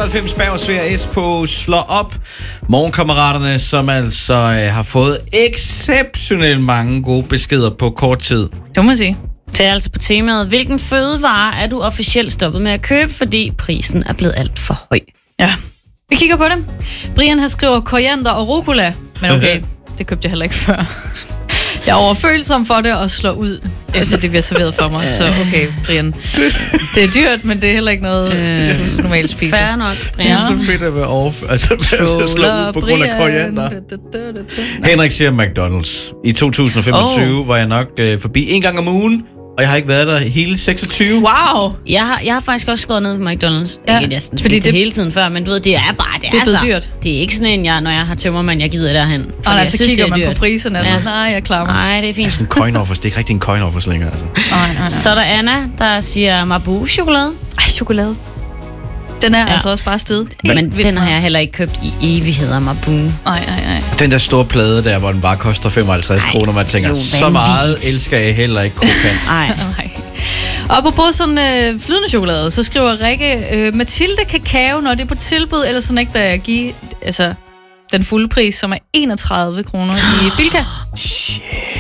93 Bergsvær S på Slå Op. Morgenkammeraterne, som altså har fået exceptionelt mange gode beskeder på kort tid. Det må man sige. Det er altså på temaet, hvilken fødevare er du officielt stoppet med at købe, fordi prisen er blevet alt for høj? Ja, vi kigger på det. Brian har skriver koriander og rucola, men okay, det købte jeg heller ikke før. Jeg er overfølsom for det og slår ud, efter det bliver serveret for mig. Så okay, Brian. Det er dyrt, men det er heller ikke noget, du normalt spiser. Fair nok, Brian. Det er så fedt at være slå ud på grund af koriander. Henrik siger McDonald's. I 2025 var jeg nok forbi en gang om ugen, og jeg har ikke været der hele 26. Wow! Jeg har faktisk også skåret ned på McDonald's. Ja, ikke næsten, fordi det hele tiden før, men du ved, det er bare, det er blevet så dyrt. Det er ikke sådan en, når jeg har tømmermand, jeg gider derhen. Og så kigger man på priserne, og så, nej, jeg klarer mig. Nej, det er fint. Det er sådan en coin-offers. Det er ikke rigtig en coin-offers længere, altså. Nej. Så er der Anna, der siger Mabou-chokolade. Ej, chokolade. Den er altså også bare sted. Men den har jeg heller ikke købt i evigheder, Mabou. Nej. Den der store plade der, hvor den bare koster 55 kroner, man tænker, så meget elsker jeg heller ikke krokant. Nej. Og apropos sådan flydende chokolade, så skriver Rikke, Mathilde kakao, når det er på tilbud, eller sådan ikke, der give den fulde pris, som er 31 kroner i Bilka. Shit.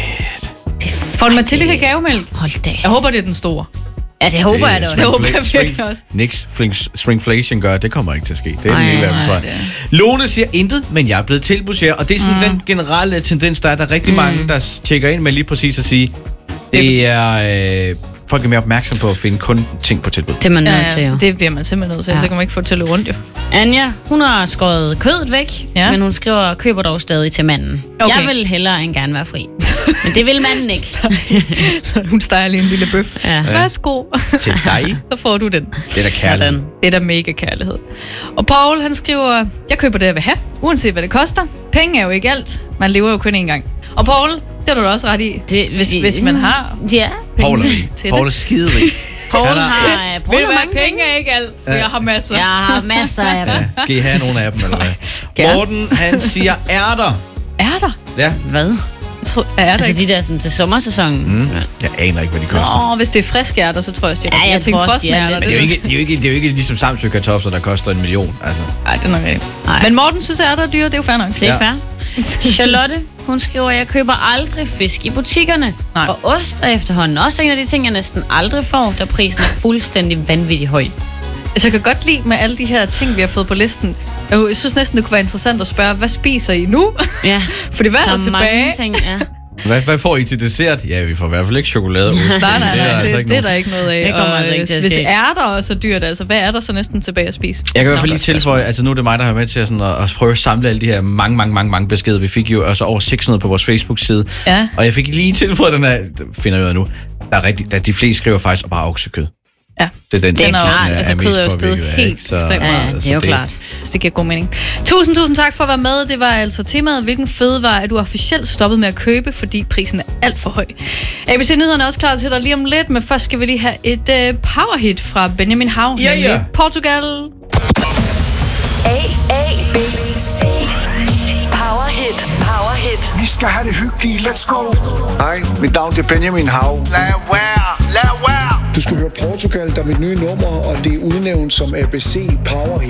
For en Mathilde kakaomælk. Hold da. Jeg håber, det er den store. Ja, det håber jeg da også. Det håber jeg virkelig også. Niks shrinkflation gør, det kommer ikke til at ske. Det er den lille tror jeg. Lone siger intet, men jeg er blevet tilbudshærer. Og det er sådan den generelle tendens, der er rigtig mange, der tjekker ind med lige præcis at sige, det er... folk er mere opmærksom på at finde kun ting på tilbud. Det er man nødt til, jo. Det bliver man simpelthen nødt til, så kan man ikke få det til at løbe rundt, jo. Anja, hun har skåret kødet væk, men hun skriver, køber dog stadig til manden. Okay. Jeg vil hellere end gerne være fri. Men det vil manden ikke. Hun steger lige en lille bøf. Ja. Værsgo. Til dig. Så får du den. Det er da kærlighed. Det er da mega kærlighed. Og Paul, han skriver, jeg køber det, jeg vil have, uanset hvad det koster. Penge er jo ikke alt. Man lever jo kun én gang. Og Paul, det har du da også ret i. Hvis man har Paul er skiderig. Paul har mange penge er ikke alt. Jeg har masser. Jeg har masser af dem. Ja, skal I have nogle af dem, eller hvad? Morten, han siger ærter. Ærter? Ja. Hvad? Altså de der sådan, til sommersæsonen. Jeg aner ikke, hvad de koster. Hvis det er friske ærter, så tror jeg, at jeg tænker frostnærter. Men det er jo ikke ligesom Samsø kartofler, der koster 1 million. Altså. Nej, det er nok rigtigt. Men Morten synes, ærter er dyre, det er jo fair nok. Det er fair. Charlotte, hun skriver, jeg køber aldrig fisk i butikkerne. Nej. Og ost er efterhånden også en af de ting, jeg næsten aldrig får, da prisen er fuldstændig vanvittig høj. Altså, jeg kan godt lide med alle de her ting, vi har fået på listen. Jeg synes næsten, det kunne være interessant at spørge, hvad spiser I nu? Ja. Fordi hvad er der tilbage? Mange ting, ja. Hvad får I til dessert? Ja, vi får i hvert fald ikke chokolade. Nej, det er der ikke noget af. Det kommer altså ikke til at ske. Hvis ærter også er dyrt, altså, hvad er der så næsten tilbage at spise? Jeg kan i hvert fald lige tilføje, altså nu er det mig, der har med til at prøve at samle alle de her mange beskeder. Vi fik jo altså over 600 på vores Facebook-side. Ja. Og jeg fik lige tilføjet den her, finder jeg ud af nu, der de fleste skriver faktisk bare oksekød. Ja, det er den er også, altså kød er jo stedet helt ekstremt meget. Ja, det er jo klart. Så det giver god mening. Tusind tak for at være med. Det var altså temaet, hvilken fødevare er du officielt stoppet med at købe, fordi prisen er alt for høj. ABC Nyhederne er også klar til dig lige om lidt, men først skal vi lige have et powerhit fra Benjamin Hav, nemlig Portugal. ABC. Powerhit. Vi skal have det hyggeligt. Let's go. Hej, mit navn er Benjamin Hav. Lad være. Du skal høre Portugal, der er mit nye nummer, og det er udnævnt som ABC Powerhit.